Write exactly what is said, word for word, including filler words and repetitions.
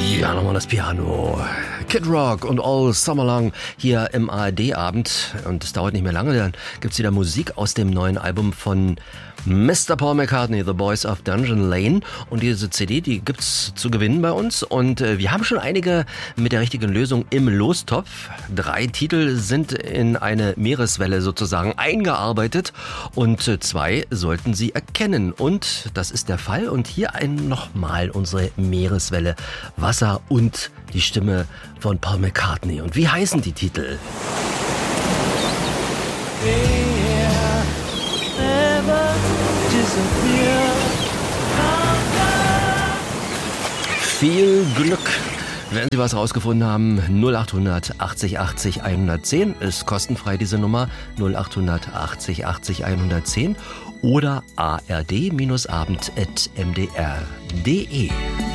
Ja, nochmal das Piano. Kid Rock und All Summer Long hier im A R D-Abend. Und es dauert nicht mehr lange, dann gibt's wieder Musik aus dem neuen Album von Mister Paul McCartney, The Boys of Dungeon Lane. Und diese C D, die gibt's zu gewinnen bei uns. Und äh, wir haben schon einige mit der richtigen Lösung im Lostopf. Drei Titel sind in eine Meereswelle sozusagen eingearbeitet. Und äh, zwei sollten Sie erkennen. Und das ist der Fall. Und hier ein nochmal unsere Meereswelle. Wasser und die Stimme von Paul McCartney. Und wie heißen die Titel? Viel Glück, wenn Sie was rausgefunden haben. null achthundert achtzig achtzig hundertzehn ist kostenfrei, diese Nummer. null achthundert achtzig achtzig hundertzehn oder a r d abend punkt m d r punkt d e.